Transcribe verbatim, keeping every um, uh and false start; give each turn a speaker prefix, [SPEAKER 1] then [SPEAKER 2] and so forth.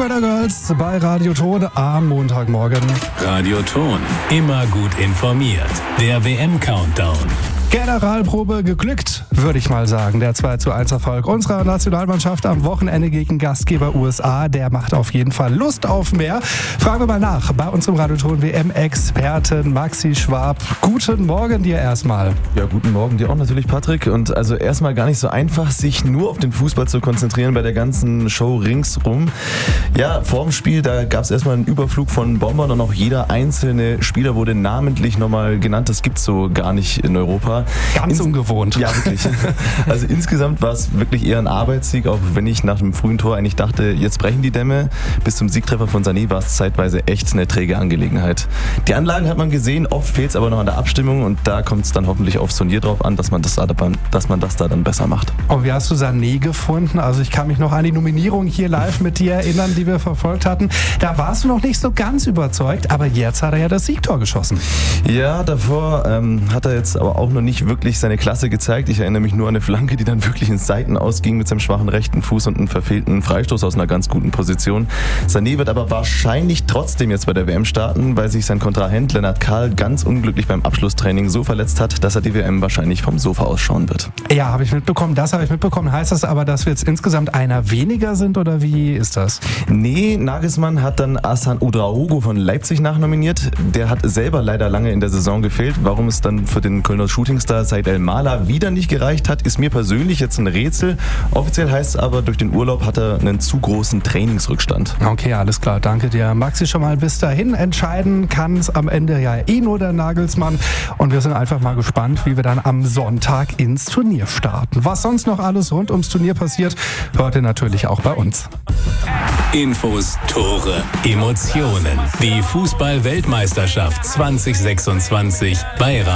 [SPEAKER 1] Weather Girls bei Radio Ton am Montagmorgen.
[SPEAKER 2] Radio Ton, immer gut informiert. Der W M-Countdown.
[SPEAKER 1] Generalprobe geglückt, würde ich mal sagen. Der zwei zu eins Erfolg unserer Nationalmannschaft am Wochenende gegen Gastgeber U S A, der macht auf jeden Fall Lust auf mehr. Fragen wir mal nach bei unserem Radio Ton W M-Experten Maxi Schwab. Guten Morgen dir erstmal.
[SPEAKER 3] Ja, guten Morgen dir auch natürlich, Patrick. Und also erstmal gar nicht so einfach, sich nur auf den Fußball zu konzentrieren bei der ganzen Show ringsrum. Ja, vorm Spiel, da gab es erstmal einen Überflug von Bombern und auch jeder einzelne Spieler wurde namentlich nochmal genannt. Das gibt's so gar nicht in Europa.
[SPEAKER 1] Ganz
[SPEAKER 3] Ins-
[SPEAKER 1] ungewohnt.
[SPEAKER 3] Ja, wirklich. Also insgesamt war es wirklich eher ein Arbeitssieg, auch wenn ich nach dem frühen Tor eigentlich dachte, jetzt brechen die Dämme. Bis zum Siegtreffer von Sané war es zeitweise echt eine träge Angelegenheit. Die Anlagen hat man gesehen, oft fehlt es aber noch an der Abstimmung und da kommt es dann hoffentlich aufs Turnier drauf an, dass man das da, dass man das da dann besser macht.
[SPEAKER 1] Und wie hast du Sané gefunden? Also ich kann mich noch an die Nominierung hier live mit dir erinnern, die wir verfolgt hatten. Da warst du noch nicht so ganz überzeugt, aber jetzt hat er ja das Siegtor geschossen.
[SPEAKER 3] Ja, davor ähm, hat er jetzt aber auch noch nicht wirklich seine Klasse gezeigt. Ich erinnere mich nur an eine Flanke, die dann wirklich ins Seiten ausging mit seinem schwachen rechten Fuß und einen verfehlten Freistoß aus einer ganz guten Position. Sané wird aber wahrscheinlich trotzdem jetzt bei der W M starten, weil sich sein Kontrahent Lennart Kahl ganz unglücklich beim Abschlusstraining so verletzt hat, dass er die W M wahrscheinlich vom Sofa aus schauen wird.
[SPEAKER 1] Ja, habe ich mitbekommen. Das habe ich mitbekommen. Heißt das aber, dass wir jetzt insgesamt einer weniger sind oder wie ist das?
[SPEAKER 3] Nee, Nagelsmann hat dann Hasan Ouedraogo von Leipzig nachnominiert. Der hat selber leider lange in der Saison gefehlt. Warum es dann für den Kölner Shootingstar Said El-Mala wieder nicht gereicht hat, ist mir persönlich jetzt ein Rätsel. Offiziell heißt es aber, durch den Urlaub hat er einen zu großen Trainingsrückstand.
[SPEAKER 1] Okay, alles klar. Danke dir, Maxi. Schon mal bis dahin entscheiden kann es am Ende ja eh nur der Nagelsmann. Und wir sind einfach mal gespannt, wie wir dann am Sonntag ins Turnier starten. Was sonst noch alles rund ums Turnier passiert, hört ihr natürlich auch bei uns.
[SPEAKER 2] Infos, Tore, Emotionen. Die Fußball-Weltmeisterschaft zwanzig sechsundzwanzig bei